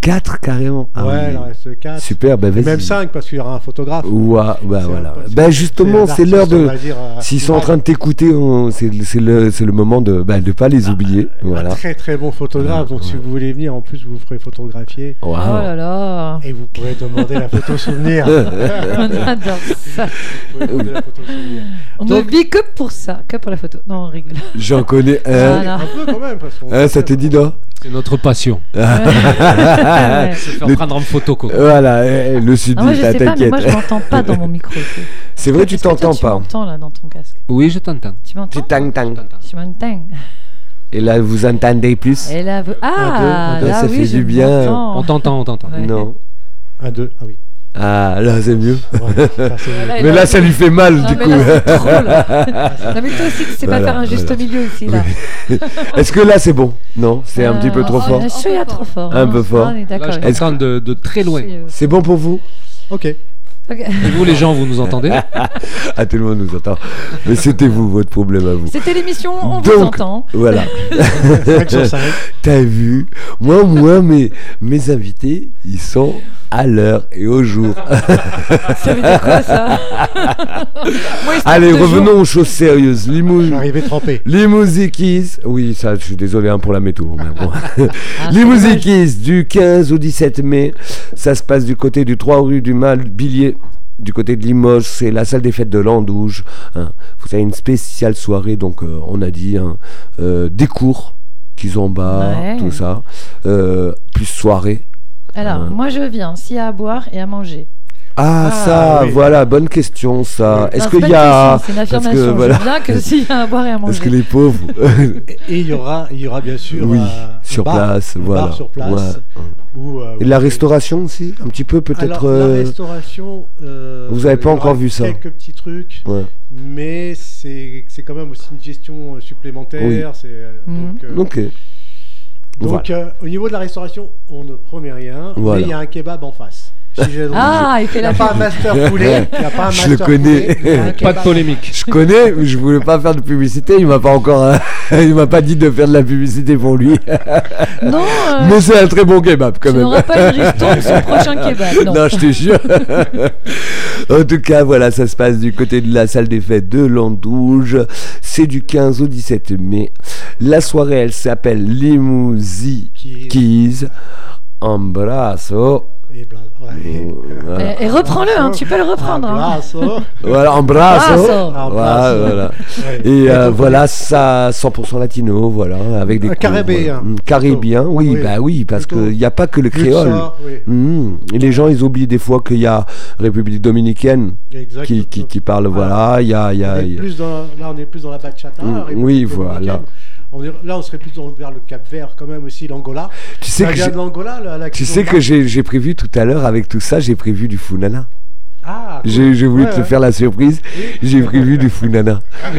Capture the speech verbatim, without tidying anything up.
quatre carrément. Ah, ouais, oui. il en reste quatre. Super, ben vas-y. Même cinq parce qu'il y aura un photographe. Ouais, bah C'est voilà. un- Bah justement, c'est c'est l'heure de. l'artiste, on va dire, euh, S'ils sont en train de t'écouter, on- c'est c'est le, c'est le moment de bah, de pas les oublier. Un Voilà. très très bon photographe. Donc si Ouais. vous voulez venir, en plus vous vous ferez photographier Wow. Oh là là. et vous pourrez demander la photo souvenir. On adore ça. Vous pouvez demander la photo souvenir. On Donc- ne vit que pour ça, que pour la photo. Non, on rigole. J'en connais un. Voilà. Un peu quand même parce qu'on. Hein, ça te dit non? C'est notre passion. Ouais. Se faire Le- prendre en photo, Coco. Voilà, eh, le sud Ah, moi, je sais pas, mais t'inquiète. moi, je m'entends pas dans mon micro. c'est- C'est vrai, tu Est-ce que toi, t'entends Tu pas. m'entends là dans ton casque. Oui, je t'entends. Tu m'entends? Tu tang tang. Tu m'entends. Et là, vous entendez plus? Et là, vous... Ah, un deux, là, ça oui, fait je du bien. m'entends. On t'entend, on t'entend. Ouais. Non. Un, deux, ah oui. Ah, là, c'est mieux. Ouais, ça, c'est mieux. Voilà, et Mais là, ça lui fait mal, Non, du mais coup. là, c'est trop, là. Non, mais toi aussi, tu sais Voilà, pas faire un juste voilà. milieu ici, là. Est-ce que là, c'est bon? Non, c'est un Euh, petit peu trop oh, fort. Je suis à trop fort. Un hein. peu fort. On est Là, d'accord. je t'entends de, de très loin. C'est, euh, C'est bon pour vous? Ok. ok. Et vous, les gens, vous nous entendez? Ah, tout le monde nous entend. Mais c'était vous, votre problème à vous. C'était l'émission On vous Donc, entend. Voilà. cinq sur cinq. T'as vu? Moi, moi, mes, mes invités, ils sont à l'heure et au jour. Ça veut dire quoi, ça? Moi, il se Allez, trompe de jour. revenons aux choses sérieuses. Je Limou... suis arrivé trempé. Limousikis. Oui, ça, je suis désolé hein, pour la météo. Mais bon. Ah, Limousikis, du quinze au dix-sept mai. Ça se passe du côté du trois rue du Malbilier. Du côté de Limoges, c'est la salle des fêtes de l'Andouge. Hein. Vous avez une spéciale soirée, donc euh, on a dit hein, euh, des cours qu'ils ont bas, Ouais. tout ça. Euh, plus soirée. Alors, Euh. moi, je viens s'il y a à boire et à manger. Ah, Ah, ça, oui. voilà, bonne question, ça. Oui. Est-ce Non, qu'il c'est y pas une a. question, c'est une parce que, affirmation. voilà. Je viens que s'il y a à boire et à manger. Parce que les pauvres. Et il y aura, il y aura bien sûr Oui, euh, sur un bar, place, un voilà. bar sur place. Ouais. Où, euh, Et vous la pouvez- restauration aussi, un petit peu peut-être. Alors, euh, la restauration. euh, vous avez pas il y aura encore vu ça. Quelques petits trucs, ouais. mais c'est c'est quand même aussi une gestion euh, supplémentaire. Oui. c'est, euh, Mhm. Donc, euh, Ok. donc euh, au niveau de la restauration, on ne promet rien, Voilà. mais il y a un kebab en face. Si j'ai donc- Ah, il fait il n'y la a pas un pub. master poulet. Il y a pas un Je le master connais. poulet, il y a un Pas kebab de en polémique. Je connais, mais je voulais pas faire de publicité. Il m'a pas encore. euh, il m'a pas dit de faire de la publicité pour lui. Non, euh, Mais c'est un très bon kebab quand tu même. n'auras pas une ristourne sur le prochain kebab. Non. Non, je te jure. En tout cas, voilà, ça se passe du côté de la salle des fêtes de l'Andouge. C'est du quinze au dix-sept mai. La soirée, elle s'appelle Limousikis. Embrasso. Et bla- ouais. Voilà. Et, et reprends-le, hein, tu peux le reprendre. hein. Abrazo. Voilà, embrasso. Embrasso. Voilà, Abrazo. voilà. Ouais. Et euh, donc, voilà, ça cent pour cent latino, voilà, avec des Euh, cours, caribéen. voilà. Mm, Caribéen, oui, Oui. bah oui, parce Plutôt. qu'il n'y a pas que le Plus de créole. ça, oui. Mm. Et les gens, ils oublient des fois qu'il y a République dominicaine Exact. qui, qui, qui parle, Voilà. voilà, il y a... il y a- On est il y a- plus dans, là, on est plus dans la bachata. Mm, la République oui, dominicaine. voilà. On est- là, on serait plus dans- vers le Cap-Vert, quand même, aussi, l'Angola. Tu sais Ça que vient j'ai- de l'Angola, là, la Tu Kizomba. sais que j'ai j'ai prévu tout à l'heure, avec tout ça, j'ai prévu du funana. Ah, cool. J'ai j'ai voulu Ouais, te ouais. faire la surprise, Oui. j'ai prévu du funana.